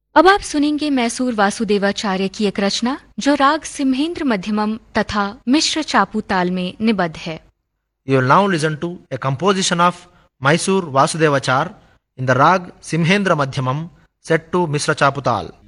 अब आप सुनेंगे मैसूर वासुदेवाचार्य की एक रचना जो राग सिम्हेंद्र मध्यमम तथा मिश्र चापू ताल में निबद्ध है। You will now listen to a composition of Mysore Vasudevachar in the rag Simhendra Madhyamam set to Misra Chaputal.